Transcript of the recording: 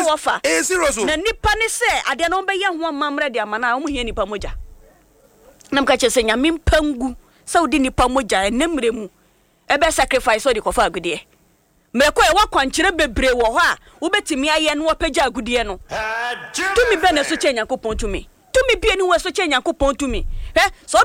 wafa serious na nipa ne se ade na obeye ho amamre de amana omo hia nipa moja nam ka chese nya mempangu saudi nipa moja enemre mu ebe sacrifice odi kofa agudie meko e wakwankyere bebre wo ho a wo betimi aye no opagya agudie no tumi be na so che Nyankopon tumi bie ni wo so che Nyankopon tumi so